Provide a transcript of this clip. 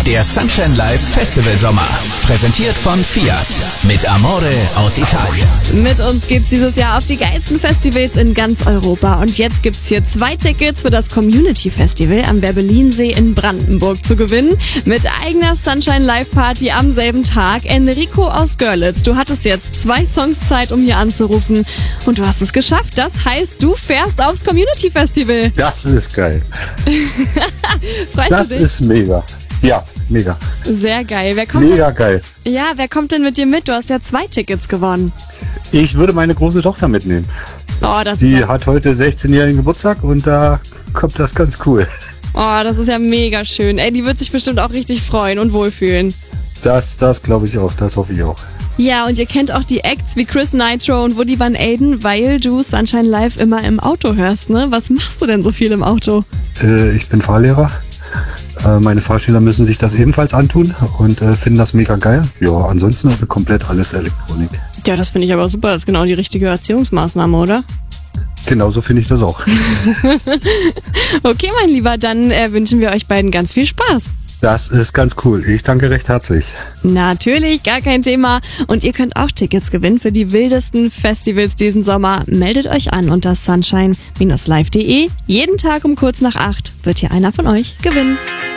Der Sunshine Live Festival Sommer. Präsentiert von Fiat. Mit Amore aus Italien. Mit uns geht's dieses Jahr auf die geilsten Festivals in ganz Europa. Und jetzt gibt's hier 2 Tickets für das Community Festival am Werbellinsee in Brandenburg zu gewinnen. Mit eigener Sunshine Live Party am selben Tag. Enrico aus Görlitz, du hattest jetzt 2 Songs Zeit, um hier anzurufen. Und du hast es geschafft. Das heißt, du fährst aufs Community Festival. Das ist geil. Freust Das du dich? ist mega. Ja, mega. Sehr geil. Wer kommt Mega geil. wer kommt denn mit dir mit? Du hast ja 2 Tickets gewonnen. Ich würde meine große Tochter mitnehmen. Oh, das Die ist hat heute 16-jährigen Geburtstag und da kommt das ganz cool. das ist ja mega schön. Ey, die wird sich bestimmt auch richtig freuen und wohlfühlen. Das glaube ich auch, das hoffe ich auch. Ja, und ihr kennt auch die Acts wie Chris Nitro und Woody Van Eyden, weil du Sunshine Live immer im Auto hörst, ne? Was machst du denn so viel im Auto? Ich bin Fahrlehrer. Meine Fahrschüler müssen sich das ebenfalls antun und finden das mega geil. Ja, ansonsten komplett alles Elektronik. Ja, das finde ich aber super. Das ist genau die richtige Erziehungsmaßnahme, oder? Genauso finde ich das auch. Okay, mein Lieber, dann wünschen wir euch beiden ganz viel Spaß. Das ist ganz cool. Ich danke recht herzlich. Natürlich, gar kein Thema. Und ihr könnt auch Tickets gewinnen für die wildesten Festivals diesen Sommer. Meldet euch an unter sunshine-live.de. Jeden Tag um kurz nach 8 wird hier einer von euch gewinnen.